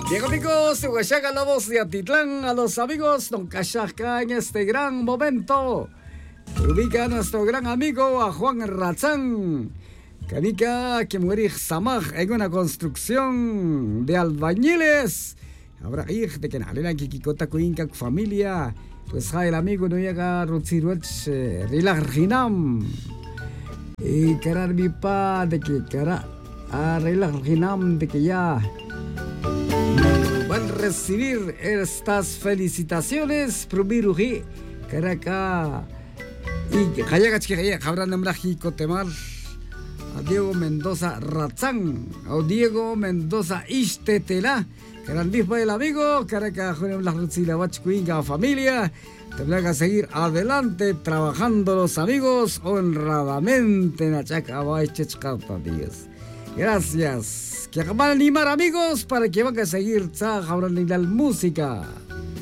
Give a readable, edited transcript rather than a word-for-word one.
Bien amigos, Huachaca, la voz de Atitlán, a los amigos Don Cachaca en este gran momento. Ubica a nuestro gran amigo a Juan Razán, Canica que muere Samaj en una construcción de albañiles. Habrá de que nalena que Kikota Cuinca familia, pues el amigo no llega a Rutsiruch Rilaginam. Y carar mi pa de que cara a Rilaginam de que ya van a recibir estas felicitaciones. Promiruji, Caraca. Y Hayagachki, Jabran Mrajico Temar, a Diego Mendoza Razán, a Diego Mendoza Ishtetela, que era el mismo del amigo, Caraca, Juan la Rutzila Bachcuinga familia. Tendrán que seguir adelante trabajando los amigos honradamente en Achaca, Díaz. Gracias. Que acaban de animar amigos para que van a seguir la música.